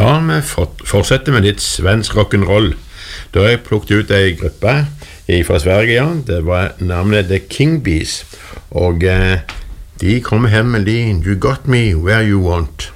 Ja, vi fortsetter med litt svensk rock'n'roll. Da har jeg plukket ut en gruppe fra Sverige, ja. Det var navnet The King Bees. Og de kommer her med linjen You Got Me Where You Want.